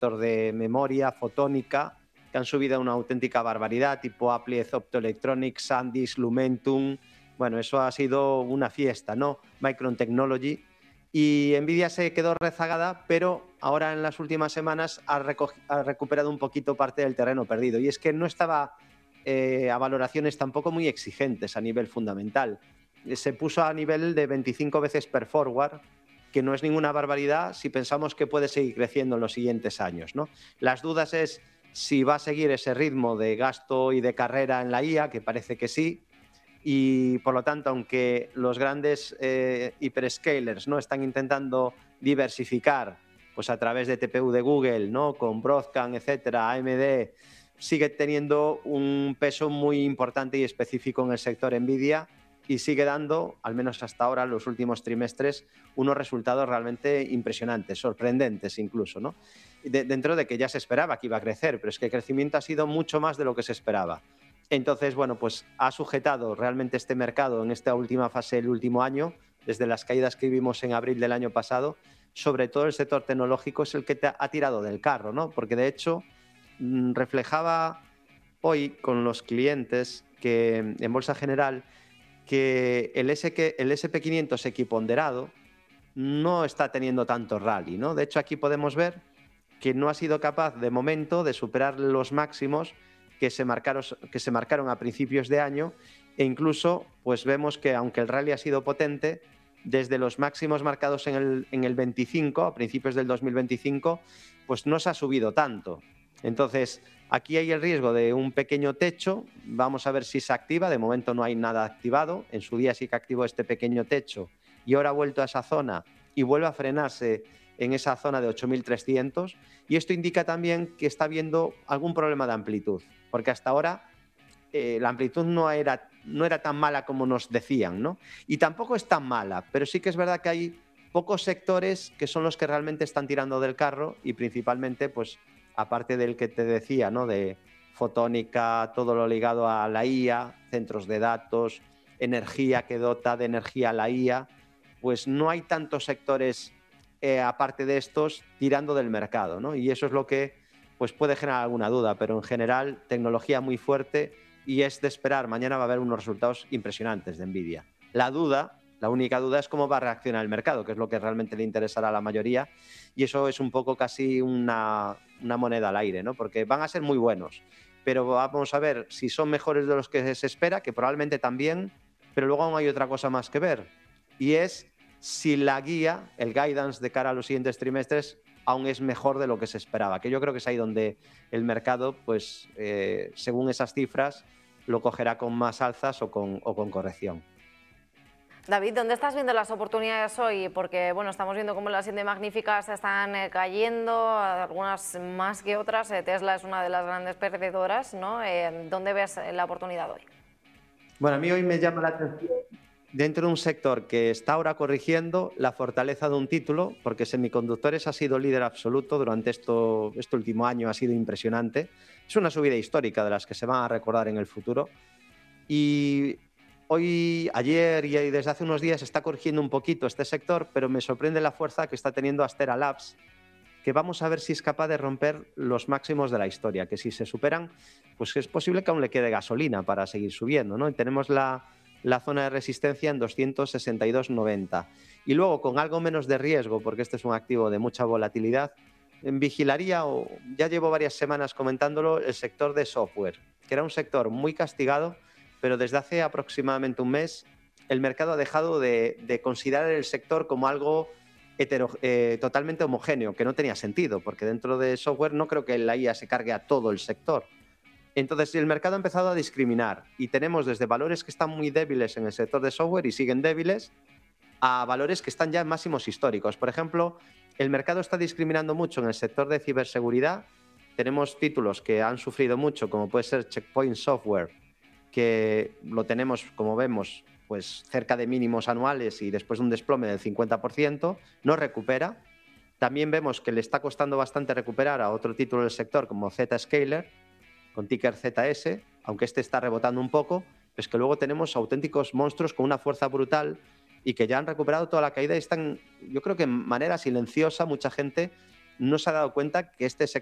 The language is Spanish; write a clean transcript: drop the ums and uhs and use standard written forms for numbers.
sector de memoria, fotónica, que han subido una auténtica barbaridad, tipo Applied Optoelectronics, SanDisk, Lumentum. Bueno, eso ha sido una fiesta, ¿no? Micron Technology. Y Nvidia se quedó rezagada, pero ahora en las últimas semanas ha recuperado un poquito parte del terreno perdido. Y es que no estaba a valoraciones tampoco muy exigentes a nivel fundamental. Se puso a nivel de 25 veces per forward, que no es ninguna barbaridad si pensamos que puede seguir creciendo en los siguientes años, ¿no? Las dudas es si va a seguir ese ritmo de gasto y de carrera en la IA, que parece que sí, y por lo tanto, aunque los grandes hyperscalers, ¿no?, están intentando diversificar pues a través de TPU de Google, ¿no?, con Broadcom, etcétera, AMD, sigue teniendo un peso muy importante y específico en el sector Nvidia y sigue dando, al menos hasta ahora, los últimos trimestres, unos resultados realmente impresionantes, sorprendentes incluso, ¿no? Dentro de que ya se esperaba que iba a crecer, pero es que el crecimiento ha sido mucho más de lo que se esperaba. Entonces, bueno, pues ha sujetado realmente este mercado en esta última fase del último año, desde las caídas que vimos en abril del año pasado. Sobre todo el sector tecnológico es el que ha tirado del carro, ¿no? Porque de hecho reflejaba hoy con los clientes que en Bolsa General que el SP500 equiponderado no está teniendo tanto rally, ¿no? De hecho, aquí podemos ver que no ha sido capaz de momento de superar los máximos que se marcaron a principios de año, e incluso pues vemos que aunque el rally ha sido potente, desde los máximos marcados en el 25, a principios del 2025, pues no se ha subido tanto. Entonces, aquí hay el riesgo de un pequeño techo. Vamos a ver si se activa. De momento no hay nada activado. En su día sí que activó este pequeño techo y ahora ha vuelto a esa zona y vuelve a frenarse en esa zona de 8.300. Y esto indica también que está habiendo algún problema de amplitud, porque hasta ahora la amplitud no era tan mala como nos decían, ¿no? Y tampoco es tan mala, pero sí que es verdad que hay pocos sectores que son los que realmente están tirando del carro y principalmente, pues, aparte del que te decía, ¿no?, de fotónica, todo lo ligado a la IA, centros de datos, energía que dota de energía a la IA, pues no hay tantos sectores, aparte de estos, tirando del mercado, ¿no? Y eso es lo que pues puede generar alguna duda, pero en general tecnología muy fuerte y es de esperar. Mañana va a haber unos resultados impresionantes de Nvidia. La única duda es cómo va a reaccionar el mercado, que es lo que realmente le interesará a la mayoría, y eso es un poco casi una moneda al aire, ¿no? Porque van a ser muy buenos, pero vamos a ver si son mejores de los que se espera, que probablemente también, pero luego aún hay otra cosa más que ver, y es si la guía, el guidance de cara a los siguientes trimestres, aún es mejor de lo que se esperaba, que yo creo que es ahí donde el mercado, pues según esas cifras, lo cogerá con más alzas o con corrección. David, ¿dónde estás viendo las oportunidades hoy? Porque bueno, estamos viendo cómo las 7 magníficas están cayendo, algunas más que otras. Tesla es una de las grandes perdedoras, ¿no? ¿Dónde ves la oportunidad hoy? Bueno, a mí hoy me llama la atención, dentro de un sector que está ahora corrigiendo, la fortaleza de un título, porque semiconductores ha sido líder absoluto durante este último año, ha sido impresionante. Es una subida histórica de las que se van a recordar en el futuro. Y hoy, ayer y desde hace unos días está corrigiendo un poquito este sector, pero me sorprende la fuerza que está teniendo Astera Labs, que vamos a ver si es capaz de romper los máximos de la historia, que si se superan, pues es posible que aún le quede gasolina para seguir subiendo, ¿no? Y tenemos la zona de resistencia en 262,90. Y luego, con algo menos de riesgo, porque este es un activo de mucha volatilidad, vigilaría, o ya llevo varias semanas comentándolo, el sector de software, que era un sector muy castigado, pero desde hace aproximadamente un mes el mercado ha dejado de considerar el sector como algo totalmente homogéneo, que no tenía sentido, porque dentro de software no creo que la IA se cargue a todo el sector. Entonces el mercado ha empezado a discriminar y tenemos desde valores que están muy débiles en el sector de software y siguen débiles, a valores que están ya en máximos históricos. Por ejemplo, el mercado está discriminando mucho en el sector de ciberseguridad. Tenemos títulos que han sufrido mucho, como puede ser Checkpoint Software, que lo tenemos, como vemos, pues cerca de mínimos anuales y después de un desplome del 50%, no recupera. También vemos que le está costando bastante recuperar a otro título del sector como Zscaler, con ticker ZS, aunque este está rebotando un poco, es que luego tenemos auténticos monstruos con una fuerza brutal y que ya han recuperado toda la caída y están, yo creo que en manera silenciosa, mucha gente no se ha dado cuenta que este sector